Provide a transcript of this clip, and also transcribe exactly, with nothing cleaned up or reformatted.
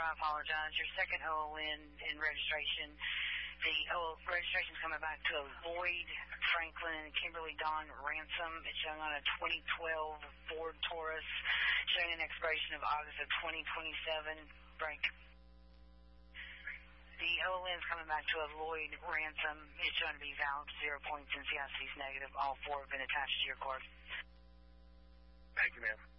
I apologize. Your second O O N in registration. The O registration's coming back to a Lloyd Franklin Kimberly Dawn Ransom. It's showing on a twenty twelve Ford Taurus, showing an expiration of August of twenty twenty-seven. Break. The O O N's coming back to a Lloyd Ransom. It's showing to be valid, zero points, and C I C's negative. All four have been attached to your card. Thank you, ma'am.